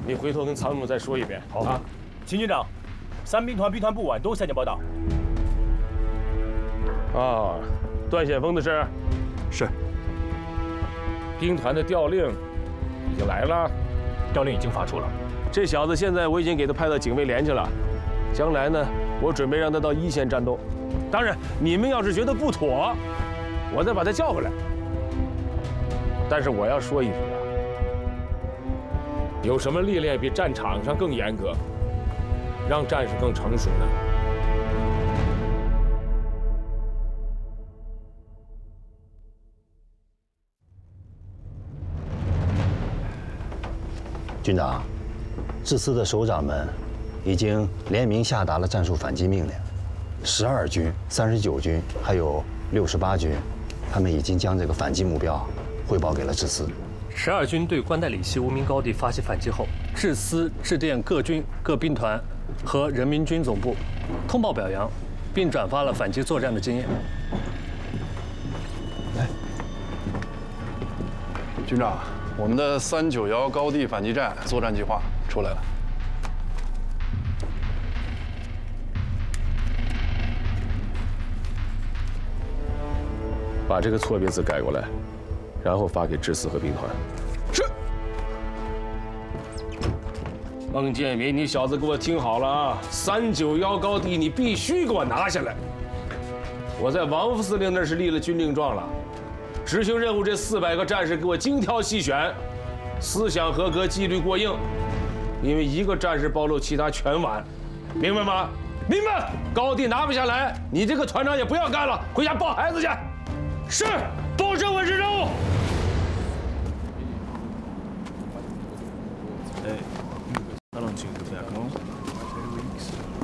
你回头跟参谋再说一遍。 好啊， 秦军长，三兵团、兵团部晚都向您报道。 啊，段先锋的事。 是。 兵团的调令已经来了， 调令已经发出了。 这小子现在我已经给他派到警卫连去了，将来呢，我准备让他到一线战斗。当然，你们要是觉得不妥，我再把他叫回来。但是我要说一句啊，有什么历练比战场上更严格，让战士更成熟呢？ 军长，志司的首长们已经联名下达了战术反击命令。12军、39军还有68军，他们已经将这个反击目标汇报给了志司。 12军对关代里西无名高地发起反击后，志司致电各军、各兵团和人民军总部，通报表扬，并转发了反击作战的经验。 军长，我们的391高地反击战作战计划出来了。 把这个错别字改过来，然后发给志司和兵团。是。孟建民，你小子给我听好了啊！391高地你必须给我拿下来。我在王副司令那是立了军令状了，执行任务这400个战士给我精挑细选，思想合格，纪律过硬。因为一个战士暴露，其他全完，明白吗？明白。高地拿不下来，你这个团长也不要干了，回家抱孩子去。是，保证完成任务。 How long do you think that goes? 2 weeks.